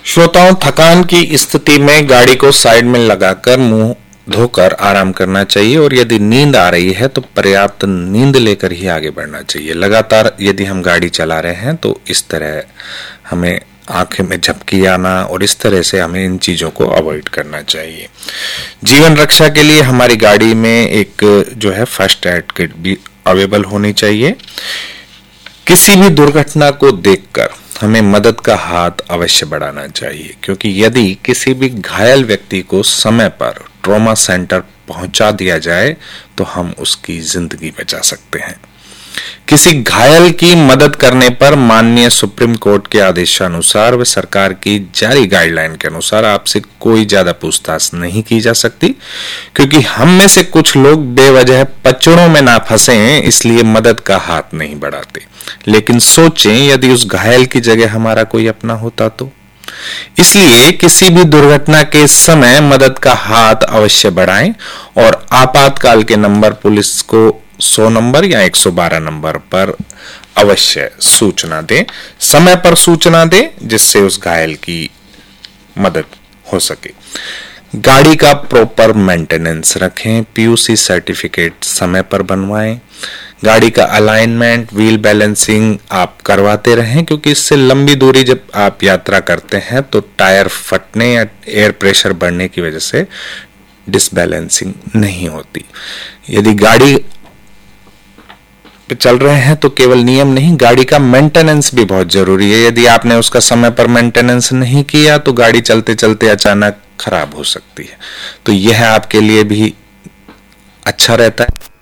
श्रोताओं, थकान की स्थिति में गाड़ी को साइड में लगाकर मुंह धोकर आराम करना चाहिए और यदि नींद आ रही है तो पर्याप्त नींद लेकर ही आगे बढ़ना चाहिए। लगातार यदि हम गाड़ी चला रहे हैं तो इस तरह हमें आंखें में झपकी आना और इस तरह से हमें इन चीजों को अवॉइड करना चाहिए। जीवन रक्षा के लिए हमारी गाड़ी में एक जो है फर्स्ट एड किट भी अवेलेबल होनी चाहिए। किसी भी दुर्घटना को देखकर हमें मदद का हाथ अवश्य बढ़ाना चाहिए, क्योंकि यदि किसी भी घायल व्यक्ति को समय पर ट्रॉमा सेंटर पहुंचा दिया जाए तो हम उसकी जिंदगी बचा सकते हैं। किसी घायल की मदद करने पर माननीय सुप्रीम कोर्ट के आदेशानुसार व सरकार की जारी गाइडलाइन के अनुसार आपसे कोई ज्यादा पूछताछ नहीं की जा सकती, क्योंकि हम में से कुछ लोग बेवजह पचड़ों में ना फंसे इसलिए मदद का हाथ नहीं बढ़ाते। लेकिन सोचें, यदि उस घायल की जगह हमारा कोई अपना होता तो। इसलिए किसी भी दुर्घटना के समय मदद का हाथ अवश्य बढ़ाएं और आपातकाल के नंबर पुलिस को 100 नंबर या 112 नंबर पर अवश्य सूचना दें, समय पर सूचना दें, जिससे उस घायल की मदद हो सके। गाड़ी का प्रॉपर मेंटेनेंस रखें, पीयूसी सर्टिफिकेट समय पर बनवाएं। गाड़ी का अलाइनमेंट, व्हील बैलेंसिंग आप करवाते रहें, क्योंकि इससे लंबी दूरी जब आप यात्रा करते हैं तो टायर फटने या एयर प्रेशर बढ़ने की वजह से डिसबैलेंसिंग नहीं होती। यदि गाड़ी पे चल रहे हैं तो केवल नियम नहीं, गाड़ी का मेंटेनेंस भी बहुत जरूरी है। यदि आपने उसका समय पर मेंटेनेंस नहीं किया तो गाड़ी चलते चलते अचानक खराब हो सकती है। तो यह आपके लिए भी अच्छा रहता है।